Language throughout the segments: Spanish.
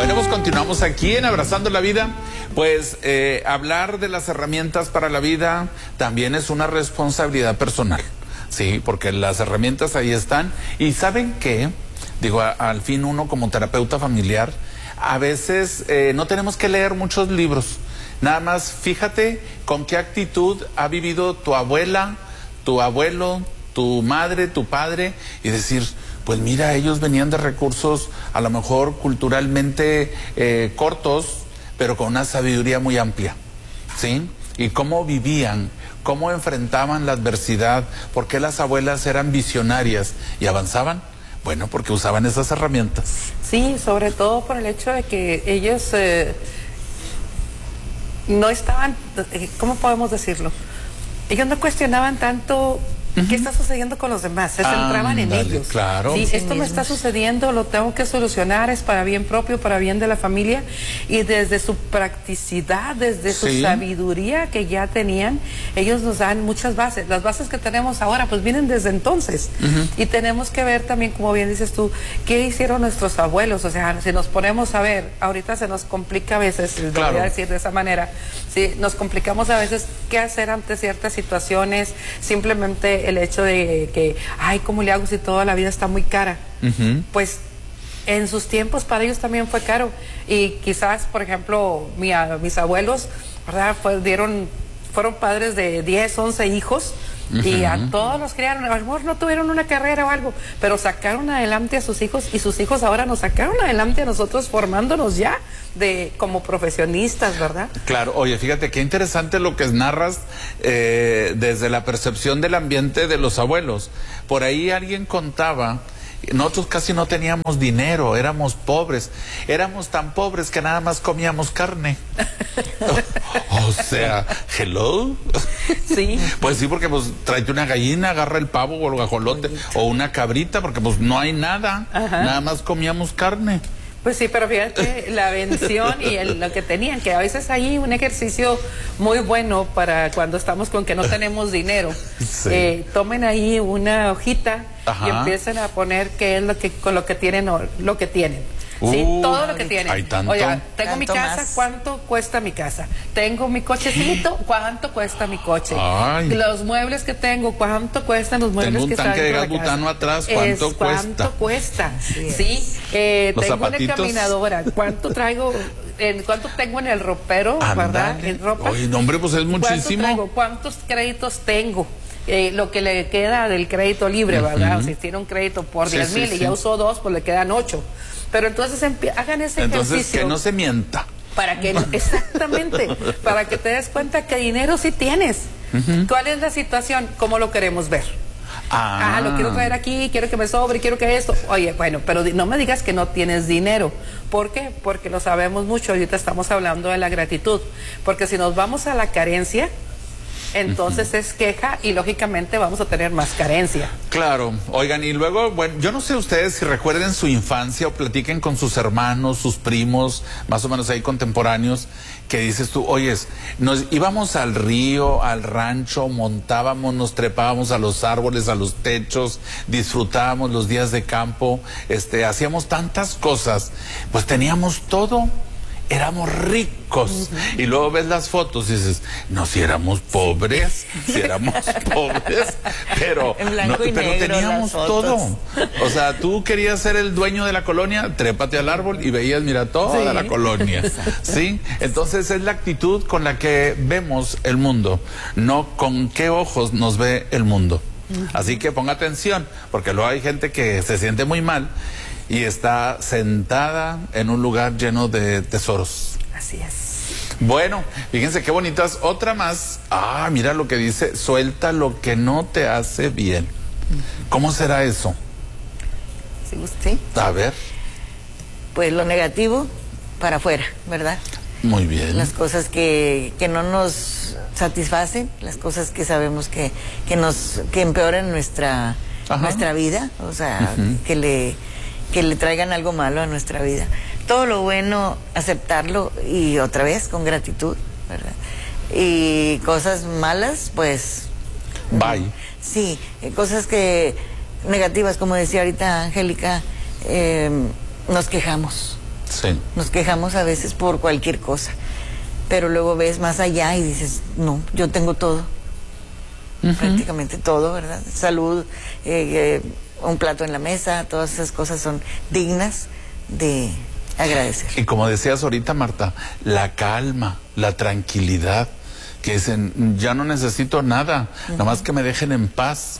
Bueno, pues continuamos aquí en Abrazando la Vida. Pues hablar de las herramientas para la vida también es una responsabilidad personal, sí, porque las herramientas ahí están. Y ¿saben qué? Digo, al fin uno como terapeuta familiar, a veces no tenemos que leer muchos libros. Nada más fíjate con qué actitud ha vivido tu abuela, tu abuelo, tu madre, tu padre, y decir, pues mira, ellos venían de recursos a lo mejor culturalmente cortos, pero con una sabiduría muy amplia, ¿sí? Y cómo vivían, cómo enfrentaban la adversidad, por qué las abuelas eran visionarias y avanzaban. Bueno, porque usaban esas herramientas. Sí, sobre todo por el hecho de que ellos no estaban, ¿cómo podemos decirlo? Ellos no cuestionaban tanto qué está sucediendo con los demás, se centraban en ellos. Claro. Sí, esto me está sucediendo, lo tengo que solucionar, es para bien propio, para bien de la familia, y desde su practicidad, desde su sabiduría que ya tenían, ellos nos dan muchas bases. Las bases que tenemos ahora pues vienen desde entonces, y tenemos que ver también, como bien dices tú, qué hicieron nuestros abuelos. O sea, si nos ponemos a ver, ahorita se nos complica a veces, voy a decir de esa manera, sí, nos complicamos a veces qué hacer ante ciertas situaciones, simplemente el hecho de que, ay, ¿cómo le hago si toda la vida está muy cara? Pues en sus tiempos para ellos también fue caro, y quizás, por ejemplo, mis abuelos, ¿verdad? Fueron padres de 10, 11 hijos, y a todos los criaron. A lo mejor no tuvieron una carrera o algo, pero sacaron adelante a sus hijos, y sus hijos ahora nos sacaron adelante a nosotros, formándonos ya como profesionistas, ¿verdad? Claro. Oye, fíjate qué interesante lo que narras desde la percepción del ambiente de los abuelos. Por ahí alguien contaba, nosotros casi no teníamos dinero, éramos pobres, éramos tan pobres que nada más comíamos carne. O sea, hello. Sí. Pues sí, porque pues tráete una gallina, agarra el pavo o el guajolote, o una cabrita, porque pues no hay nada. Nada más comíamos carne. Pues sí, pero fíjate la bendición y lo que tenían, que a veces hay un ejercicio muy bueno para cuando estamos con que no tenemos dinero. Sí. Tomen ahí una hojita y empiecen a poner qué es con lo que tienen, lo que tienen. Sí, todo lo que tienen. Oiga, tengo mi casa, más. ¿Cuánto cuesta mi casa? Tengo mi cochecito, ¿cuánto cuesta mi coche? Ay. Los muebles que tengo, ¿cuánto cuestan los muebles que están? Tengo un tanque de gas butano atrás, ¿cuánto cuesta? ¿Cuánto cuesta? Sí, tengo zapatitos. Una caminadora, ¿cuánto traigo? ¿Cuánto tengo en el ropero, verdad? En ropa. Oye, no, hombre, pues es muchísimo. ¿Cuánto traigo? ¿Cuántos créditos tengo? Lo que le queda del crédito libre, ¿verdad? O si tiene un crédito por 10,000 y ya usó 2, pues le quedan 8. Pero entonces hagan ese ejercicio. Entonces, que no se mienta. Para que, exactamente, para que te des cuenta que dinero sí tienes. ¿Cuál es la situación? ¿Cómo lo queremos ver? Lo quiero traer aquí, quiero que me sobre, quiero que esto. Oye, bueno, pero no me digas que no tienes dinero. ¿Por qué? Porque lo sabemos mucho. Ahorita estamos hablando de la gratitud. Porque si nos vamos a la carencia, entonces es queja, y lógicamente vamos a tener más carencia. Claro. Oigan, y luego, bueno, yo no sé ustedes si recuerden su infancia o platiquen con sus hermanos, sus primos, más o menos ahí contemporáneos, que dices tú, oyes, nos íbamos al río, al rancho, montábamos, nos trepábamos a los árboles, a los techos, disfrutábamos los días de campo, hacíamos tantas cosas, pues teníamos todo. Éramos ricos. Y luego ves las fotos y dices, no, si éramos pobres, pero, pero teníamos todo. O sea, tú querías ser el dueño de la colonia, trépate al árbol y veías, mira, toda la colonia. ¿Sí? Entonces es la actitud con la que vemos el mundo, no con qué ojos nos ve el mundo. Así que ponga atención, porque luego hay gente que se siente muy mal y está sentada en un lugar lleno de tesoros. Así es. Bueno, fíjense qué bonitas. Otra más. Mira lo que dice, suelta lo que no te hace bien. ¿Cómo será eso? Sí. A ver. Pues lo negativo para afuera, ¿verdad? Muy bien. Las cosas que no nos satisfacen, las cosas que sabemos que empeoran nuestra vida, o sea, que le traigan algo malo a nuestra vida. Todo lo bueno, aceptarlo, y otra vez con gratitud, ¿verdad? Y cosas malas, pues... Bye. Sí, cosas negativas, como decía ahorita Angélica, nos quejamos. Sí. Nos quejamos a veces por cualquier cosa, pero luego ves más allá y dices, no, yo tengo todo. Prácticamente todo, ¿verdad? Salud, un plato en la mesa, todas esas cosas son dignas de agradecer. Y como decías ahorita, Marta, la calma, la tranquilidad, que dicen, ya no necesito nada, nada más que me dejen en paz.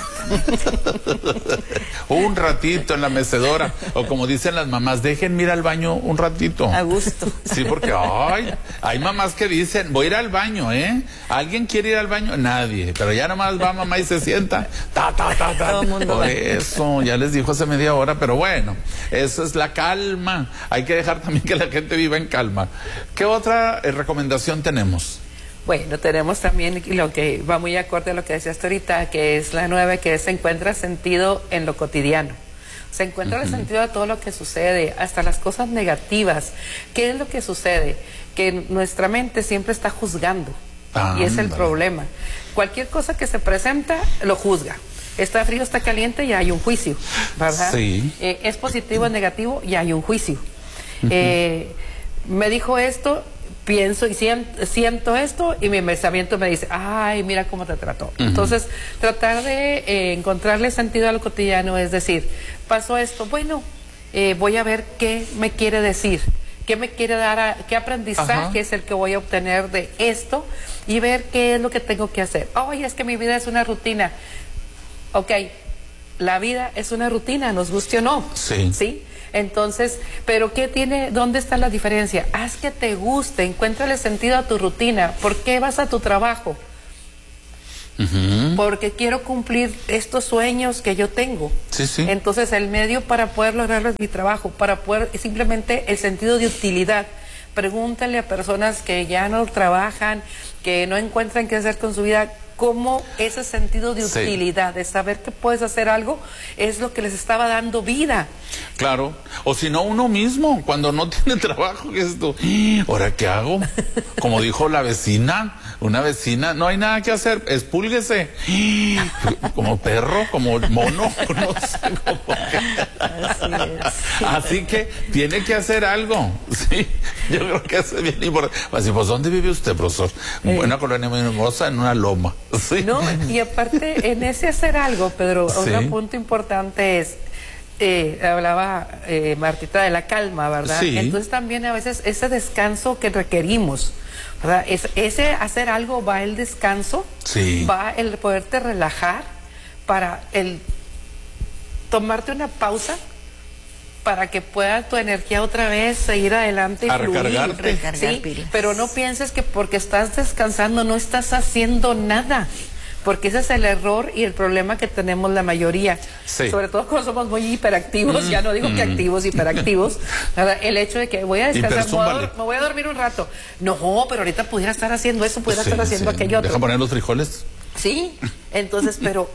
Un ratito en la mecedora, o como dicen las mamás, déjenme ir al baño un ratito. A gusto. Sí, porque hay mamás que dicen, voy a ir al baño, ¿eh? ¿Alguien quiere ir al baño? Nadie, pero ya nomás va mamá y se sienta. Todo el mundo Por va. eso, ya les dijo hace media hora, pero bueno, eso es la calma. Hay que dejar también que la gente viva en calma. ¿Qué otra recomendación tenemos? Bueno, tenemos también lo que va muy acorde a lo que decías ahorita, que es la 9, que es se encuentra sentido en lo cotidiano. Se encuentra el sentido de todo lo que sucede, hasta las cosas negativas. ¿Qué es lo que sucede? Que nuestra mente siempre está juzgando. Y es el problema. Cualquier cosa que se presenta, lo juzga. Está frío, está caliente, ya hay un juicio, ¿verdad? Sí. Es positivo, es negativo, ya hay un juicio. Me dijo esto, pienso y siento esto, y mi pensamiento me dice, ay, mira cómo te trató. Entonces, tratar de encontrarle sentido a lo cotidiano, es decir, pasó esto, bueno, voy a ver qué me quiere decir, qué me quiere dar, qué aprendizaje es el que voy a obtener de esto, y ver qué es lo que tengo que hacer. Oye, es que mi vida es una rutina. Ok, la vida es una rutina, nos guste o no. Sí. ¿Sí? Entonces, pero ¿qué tiene? ¿Dónde está la diferencia? Haz que te guste, encuéntrale sentido a tu rutina. ¿Por qué vas a tu trabajo? Porque quiero cumplir estos sueños que yo tengo. Sí, sí. Entonces, el medio para poder lograrlo es mi trabajo, para poder, simplemente el sentido de utilidad. Pregúntale a personas que ya no trabajan, que no encuentran qué hacer con su vida, cómo ese sentido de utilidad, de saber que puedes hacer algo, es lo que les estaba dando vida. Claro, o si no uno mismo, cuando no tiene trabajo, ¿qué es esto? ¿Ahora qué hago? Como dijo la vecina, una vecina, no hay nada que hacer, expúlguese. Como perro, como mono, no sé cómo. Así es. Así que tiene que hacer algo, sí, yo creo que es bien importante. Así, pues, ¿dónde vive usted, profesor? En una colonia muy hermosa, en una loma. Sí. No, y aparte, en ese hacer algo, Pedro, otro punto importante es, hablaba Martita de la calma, ¿verdad? Sí. Entonces también a veces ese descanso que requerimos, ¿verdad? Ese hacer algo va el descanso, va el poderte relajar, para el tomarte una pausa, para que pueda tu energía otra vez seguir adelante y fluir. Recargar ¿sí? pilas. Pero no pienses que porque estás descansando no estás haciendo nada, porque ese es el error y el problema que tenemos la mayoría, sobre todo cuando somos muy hiperactivos, ya no digo que activos, hiperactivos, ¿verdad? El hecho de que voy a descansar, me voy a dormir un rato, no, pero ahorita pudiera estar haciendo eso, pudiera estar haciendo aquello otro. ¿Deja poner los frijoles? Sí, entonces, pero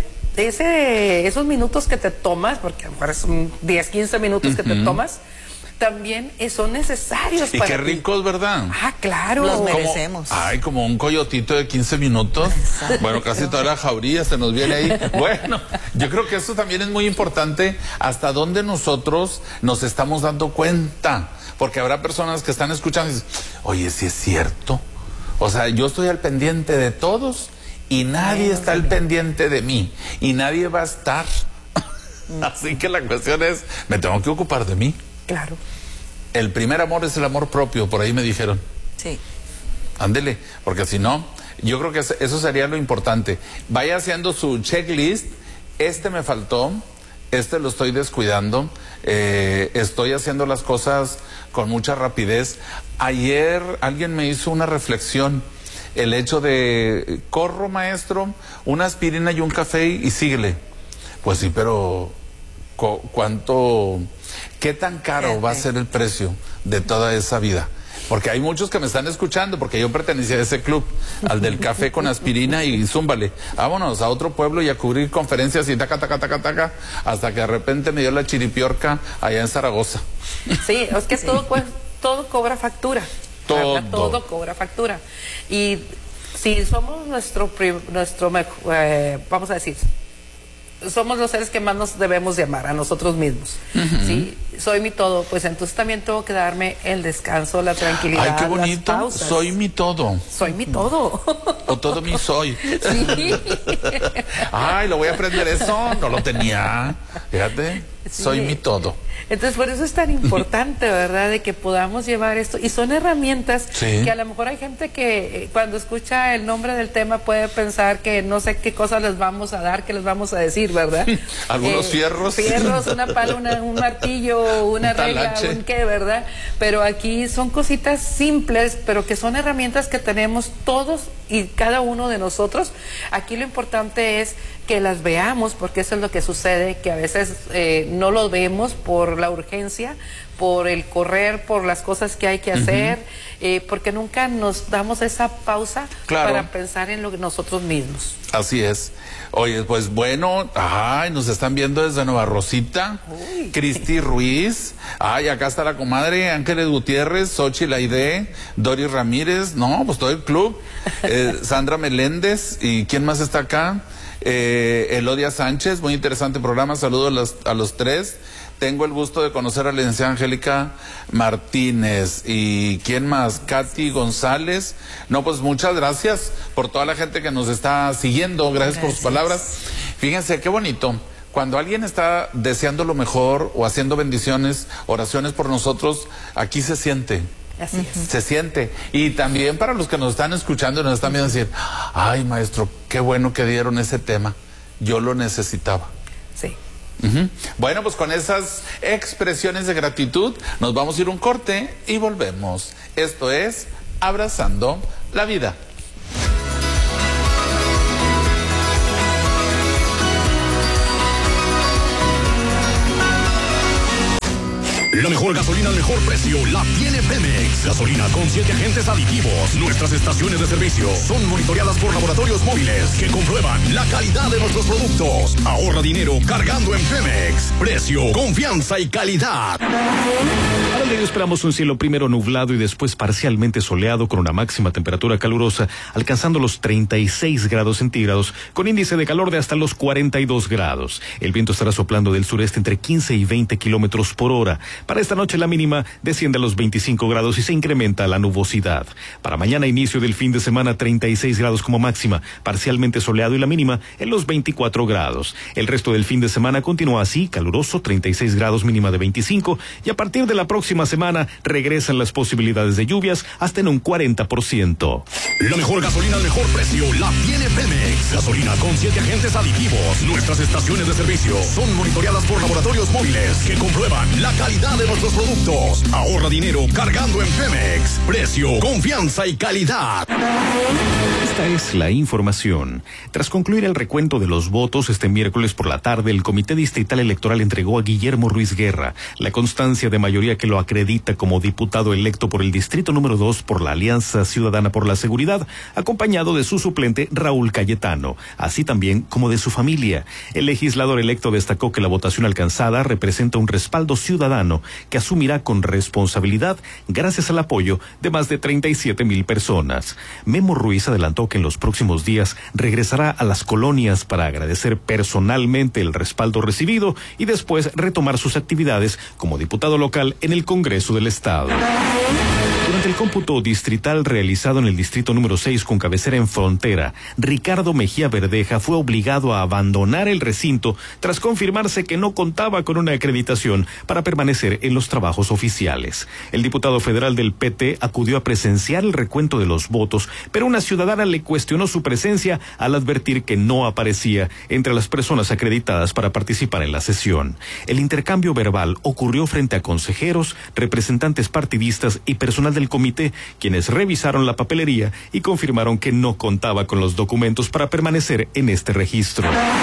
esos minutos que te tomas, porque a lo mejor son 10, 15 minutos que te tomas, también son necesarios y para qué ti. ricos, ¿verdad? Ah, claro. Los merecemos. Como un coyotito de 15 minutos. Exacto. Bueno, casi toda la jauría se nos viene ahí. Bueno, yo creo que eso también es muy importante, hasta dónde nosotros nos estamos dando cuenta. Porque habrá personas que están escuchando y dicen, oye, sí es cierto. O sea, yo estoy al pendiente de todos y nadie está al pendiente de mí. Y nadie va a estar. Así que la cuestión es, me tengo que ocupar de mí. Claro. El primer amor es el amor propio, por ahí me dijeron. Sí. Ándele, porque si no, yo creo que eso sería lo importante. Vaya haciendo su checklist, me faltó, lo estoy descuidando, estoy haciendo las cosas con mucha rapidez. Ayer alguien me hizo una reflexión, el hecho de, corro maestro, una aspirina y un café y síguele. Pues sí, pero ¿qué tan caro va a ser el precio de toda esa vida? Porque hay muchos que me están escuchando, porque yo pertenecía a ese club, al del café con aspirina y zúmbale. Vámonos a otro pueblo y a cubrir conferencias y taca, hasta que de repente me dio la chiripiorca allá en Zaragoza. Sí, es que todo cobra factura. Todo cobra factura. Y si somos vamos a decir, somos los seres que más nos debemos de amar a nosotros mismos. ¿Sí? Soy mi todo, pues entonces también tengo que darme el descanso, la tranquilidad. Ay, qué bonito. Las pausas. Soy mi todo. Soy mi todo. O todo mi soy. Sí. Ay, lo voy a aprender eso. No lo tenía. Fíjate. Sí. Soy mi todo. Entonces, por eso es tan importante, ¿verdad?, de que podamos llevar esto. Y son herramientas que a lo mejor hay gente que cuando escucha el nombre del tema puede pensar que no sé qué cosas les vamos a dar, qué les vamos a decir, ¿verdad? Algunos fierros. Fierros, una pala, un martillo, una regla, un qué, ¿verdad? Pero aquí son cositas simples, pero que son herramientas que tenemos todos y cada uno de nosotros. Aquí lo importante es que las veamos, porque eso es lo que sucede, que a veces no lo vemos por la urgencia, por el correr, por las cosas que hay que hacer, porque nunca nos damos esa pausa para pensar en lo que nosotros mismos. Así es. Oye, pues bueno, ay, nos están viendo desde Nueva Rosita, Cristi Ruiz, ay, acá está la comadre Ángeles Gutiérrez, Xochitl Aide, Doris Ramírez, no, pues todo el club, Sandra Meléndez, ¿y quién más está acá? Elodia Sánchez, muy interesante programa, saludos a los tres. Tengo el gusto de conocer a la licenciada Angélica Martínez. ¿Y quién más? Katy González. No, pues muchas gracias por toda la gente que nos está siguiendo. Gracias por sus palabras. Fíjense qué bonito. Cuando alguien está deseando lo mejor o haciendo bendiciones, oraciones por nosotros, aquí se siente. Así es. Se siente. Y también para los que nos están escuchando y nos están viendo decir, ay, maestro, qué bueno que dieron ese tema. Yo lo necesitaba. Sí. Bueno, pues con esas expresiones de gratitud nos vamos a ir un corte y volvemos. Esto es Abrazando la Vida. La mejor gasolina al mejor precio la tiene Pemex. Gasolina con 7 agentes aditivos. Nuestras estaciones de servicio son monitoreadas por laboratorios móviles que comprueban la calidad de nuestros productos. Ahorra dinero cargando en Pemex. Precio, confianza y calidad. Para el día esperamos un cielo primero nublado y después parcialmente soleado con una máxima temperatura calurosa alcanzando los 36 grados centígrados con índice de calor de hasta los 42 grados. El viento estará soplando del sureste entre 15 y 20 kilómetros por hora. Para esta noche la mínima desciende a los 25 grados y se incrementa la nubosidad. Para mañana inicio del fin de semana 36 grados como máxima, parcialmente soleado y la mínima en los 24 grados. El resto del fin de semana continúa así, caluroso, 36 grados mínima de 25 y a partir de la próxima semana regresan las posibilidades de lluvias hasta en un 40%. La mejor gasolina al mejor precio la tiene Pemex. Gasolina con 7 agentes aditivos. Nuestras estaciones de servicio son monitoreadas por laboratorios móviles que comprueban la calidad de nuestros productos. Ahorra dinero cargando en Pemex. Precio, confianza y calidad. Esta es la información. Tras concluir el recuento de los votos este miércoles por la tarde, el Comité Distrital Electoral entregó a Guillermo Ruiz Guerra la constancia de mayoría que lo acredita como diputado electo por el distrito número 2 por la Alianza Ciudadana por la Seguridad, acompañado de su suplente Raúl Cayetano, así también como de su familia. El legislador electo destacó que la votación alcanzada representa un respaldo ciudadano que asumirá con responsabilidad gracias al apoyo de más de 37,000 personas. Memo Ruiz adelantó que en los próximos días regresará a las colonias para agradecer personalmente el respaldo recibido y después retomar sus actividades como diputado local en el Congreso del Estado. Durante el cómputo distrital realizado en el distrito número 6 con cabecera en Frontera, Ricardo Mejía Verdeja fue obligado a abandonar el recinto tras confirmarse que no contaba con una acreditación para permanecer en los trabajos oficiales. El diputado federal del PT acudió a presenciar el recuento de los votos, pero una ciudadana le cuestionó su presencia al advertir que no aparecía entre las personas acreditadas para participar en la sesión. El intercambio verbal ocurrió frente a consejeros, representantes partidistas y personal del comité, quienes revisaron la papelería y confirmaron que no contaba con los documentos para permanecer en este registro.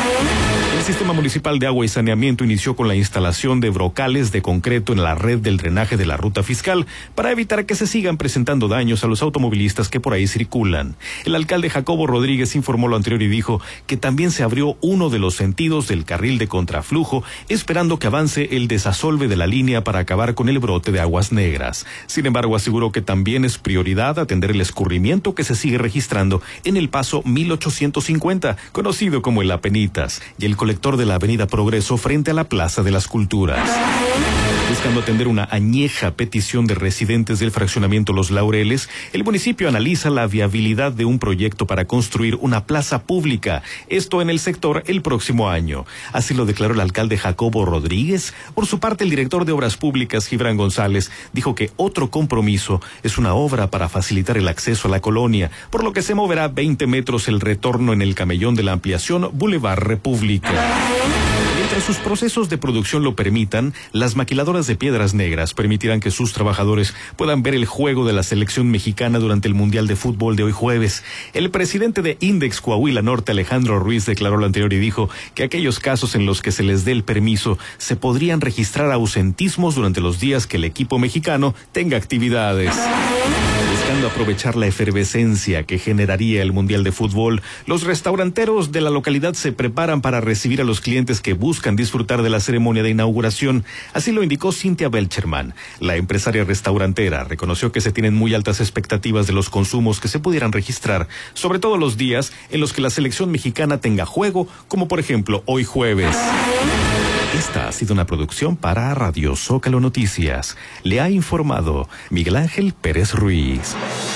El Sistema Municipal de Agua y Saneamiento inició con la instalación de brocales de concreto en la red del drenaje de la ruta fiscal para evitar que se sigan presentando daños a los automovilistas que por ahí circulan. El alcalde Jacobo Rodríguez informó lo anterior y dijo que también se abrió uno de los sentidos del carril de contraflujo, esperando que avance el desasolve de la línea para acabar con el brote de aguas negras. Sin embargo, aseguró que también es prioridad atender el escurrimiento que se sigue registrando en el paso 1850, conocido como el Apenitas, y el colectivo sector de la Avenida Progreso frente a la Plaza de las Culturas. Buscando atender una añeja petición de residentes del fraccionamiento Los Laureles, el municipio analiza la viabilidad de un proyecto para construir una plaza pública, esto en el sector el próximo año. Así lo declaró el alcalde Jacobo Rodríguez. Por su parte, el director de Obras Públicas, Gibran González, dijo que otro compromiso es una obra para facilitar el acceso a la colonia, por lo que se moverá 20 metros el retorno en el camellón de la ampliación Boulevard República. Mientras sus procesos de producción lo permitan, las maquiladoras de Piedras Negras permitirán que sus trabajadores puedan ver el juego de la selección mexicana durante el Mundial de Fútbol de hoy jueves. El presidente de Index Coahuila Norte, Alejandro Ruiz, declaró lo anterior y dijo que aquellos casos en los que se les dé el permiso se podrían registrar ausentismos durante los días que el equipo mexicano tenga actividades. Buscando aprovechar la efervescencia que generaría el Mundial de Fútbol, los restauranteros de la localidad se preparan para recibir a los clientes que buscan disfrutar de la ceremonia de inauguración. Así lo indicó Cintia Belcherman. La empresaria restaurantera reconoció que se tienen muy altas expectativas de los consumos que se pudieran registrar, sobre todo los días en los que la selección mexicana tenga juego, como por ejemplo hoy jueves. Esta ha sido una producción para Radio Zócalo Noticias. Le ha informado Miguel Ángel Pérez Ruiz.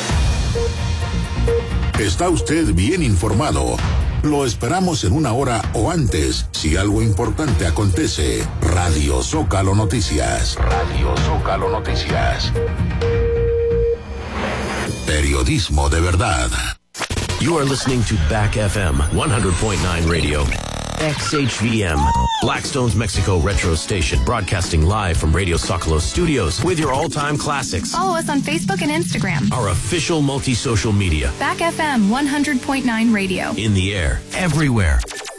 Está usted bien informado. Lo esperamos en una hora o antes, si algo importante acontece. Radio Zócalo Noticias. Radio Zócalo Noticias. Periodismo de verdad. You are listening to Back FM 100.9 Radio. XHVM, Blackstone's Mexico Retro Station, broadcasting live from Radio Zócalo Studios with your all-time classics. Follow us on Facebook and Instagram. Our official multi-social media. Back FM 100.9 Radio. In the air, everywhere.